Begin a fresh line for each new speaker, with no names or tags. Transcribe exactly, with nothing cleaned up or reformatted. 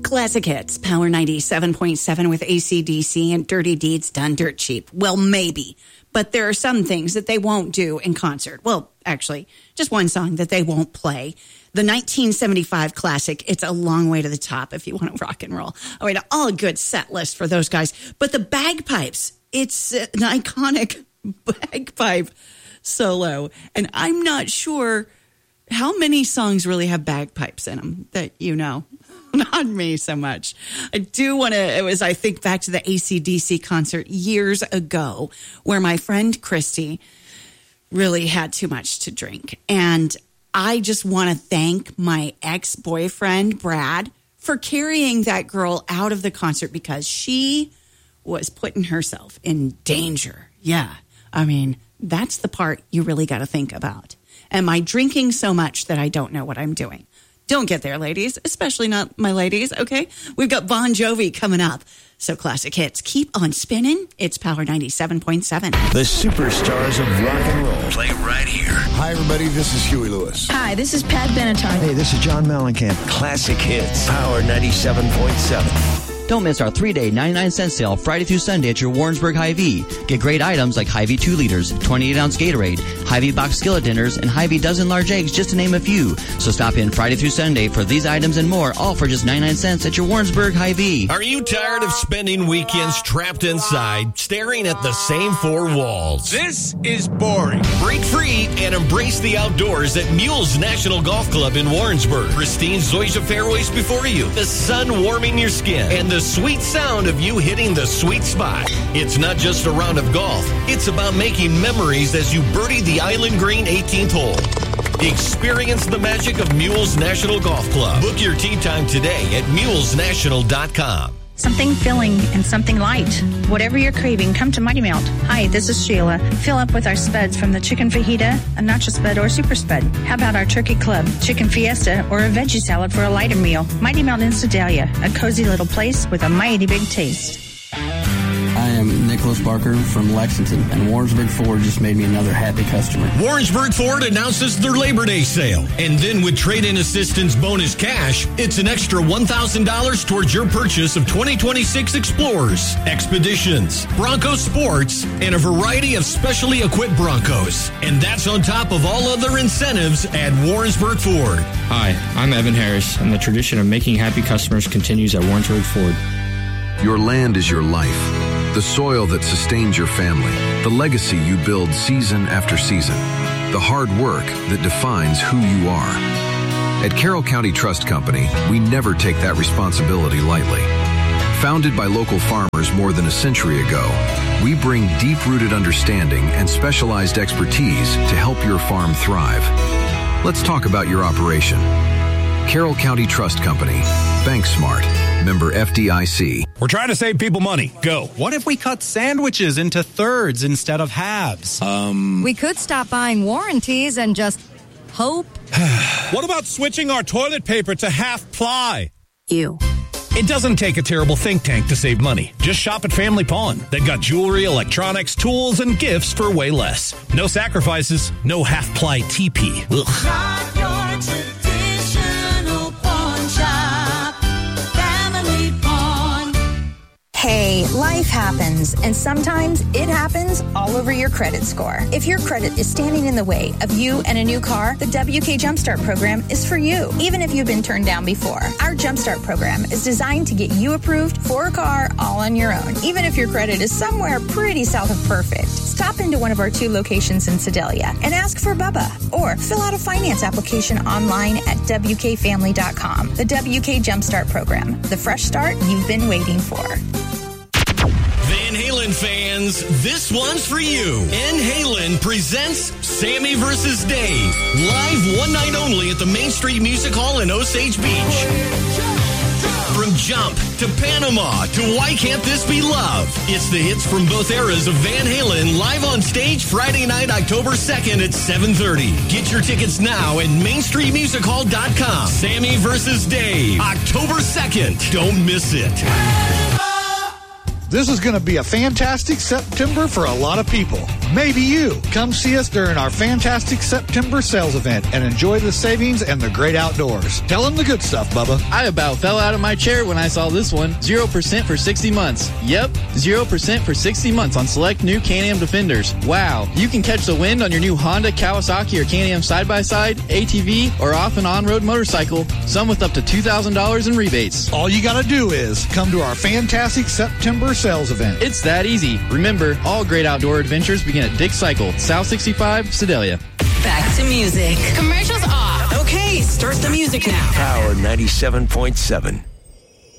Classic Hits, Power ninety-seven point seven with A C D C and Dirty Deeds Done Dirt Cheap. Well, maybe. But there are some things that they won't do in concert. Well, actually, just one song that they won't play. The nineteen seventy-five classic, It's a Long Way to the Top, if you want to rock and roll. I mean, all a good set list for those guys. But the bagpipes, it's an iconic bagpipe solo. And I'm not sure how many songs really have bagpipes in them that you know. Not me so much. I do want to, it was, I think back to the A C D C concert years ago where my friend Christy really had too much to drink. And I just want to thank my ex-boyfriend, Brad, for carrying that girl out of the concert because she was putting herself in danger. Yeah. I mean, that's the part you really got to think about. Am I drinking so much that I don't know what I'm doing? Don't get there, ladies, especially not my ladies, okay? We've got Bon Jovi coming up. So Classic Hits, keep on spinning. It's Power ninety-seven point seven.
The superstars of rock and roll.
Play right here.
Hi, everybody. This is Huey Lewis.
Hi, this is Pat Benatar.
Hey, this is John Mellencamp.
Classic Hits, Power ninety-seven point seven.
Don't miss our three-day ninety-nine cent sale Friday through Sunday at your Warrensburg Hy-Vee. Get great items like Hy-Vee two liters, twenty-eight ounce Gatorade, Hy-Vee box skillet dinners, and Hy-Vee dozen large eggs, just to name a few. So stop in Friday through Sunday for these items and more, all for just ninety-nine cents at your Warrensburg Hy-Vee.
Are you tired of spending weekends trapped inside, staring at the same four walls?
This is boring.
Break free and embrace the outdoors at Mules National Golf Club in Warrensburg. Pristine zoysia fairways before you, the sun warming your skin, and the sweet sound of you hitting the sweet spot. It's not just a round of golf. It's about making memories as you birdie the Island Green eighteenth hole. Experience the magic of Mules National Golf Club. Book your tee time today at mules national dot com.
Something filling and something light. Whatever you're craving, come to Mighty Melt. Hi, this is Sheila. Fill up with our spuds from the chicken fajita, a nacho spud, or super spud. How about our turkey club, chicken fiesta, or a veggie salad for a lighter meal? Mighty Melt in Sedalia, a cozy little place with a mighty big taste.
I am Nicholas Barker from Lexington, and Warrensburg Ford just made me another happy customer.
Warrensburg Ford announces their Labor Day sale. And then with trade-in assistance bonus cash, it's an extra one thousand dollars towards your purchase of twenty twenty-six Explorers, Expeditions, Bronco Sports, and a variety of specially equipped Broncos. And that's on top of all other incentives at Warrensburg Ford.
Hi, I'm Evan Harris, and the tradition of making happy customers continues at Warrensburg Ford.
Your land is your life. The soil that sustains your family, the legacy you build season after season, the hard work that defines who you are. At Carroll County Trust Company, we never take that responsibility lightly. Founded by local farmers more than a century ago, we bring deep-rooted understanding and specialized expertise to help your farm thrive. Let's talk about your operation. Carroll County Trust Company. Bank Smart. Member F D I C.
We're trying to save people money. Go.
What if we cut sandwiches into thirds instead of halves?
Um.
We could stop buying warranties and just hope.
What about switching our toilet paper to half ply?
Ew.
It doesn't take a terrible think tank to save money. Just shop at Family Pawn. They've got jewelry, electronics, tools, and gifts for way less. No sacrifices, no half-ply T P. Ugh.
Not your traditional pawn shop. Family Pawn.
Hey, life happens, and sometimes it happens all over your credit score. If your credit is standing in the way of you and a new car, the W K Jumpstart program is for you, even if you've been turned down before. Our Jumpstart program is designed to get you approved for a car all on your own, even if your credit is somewhere pretty south of perfect. Stop into one of our two locations in Sedalia and ask for Bubba, or fill out a finance application online at W K family dot com. The W K Jumpstart program, the fresh start you've been waiting for.
Van Halen fans, this one's for you. Van Halen presents Sammy versus Dave. Live one night only at the Main Street Music Hall in Osage Beach. From Jump to Panama to Why Can't This Be Love? It's the hits from both eras of Van Halen live on stage Friday night, October second at seven thirty. Get your tickets now at main street music hall dot com. Sammy versus Dave, October second. Don't miss it.
This is going to be a fantastic September for a lot of people. Maybe you. Come see us during our fantastic September sales event and enjoy the savings and the great outdoors. Tell them the good stuff, Bubba.
I about fell out of my chair when I saw this one. zero percent for sixty months. Yep, zero percent for sixty months on select new Can-Am Defenders. Wow, you can catch the wind on your new Honda, Kawasaki, or Can-Am side-by-side, A T V, or off and on-road motorcycle, some with up to two thousand dollars in rebates.
All you got to do is come to our fantastic September sales event.
It's that easy. Remember, all great outdoor adventures begin at Dick Cycle, South sixty-five, Sedalia.
Back to music.
Commercials off.
Okay, start the music now.
Power ninety-seven point seven.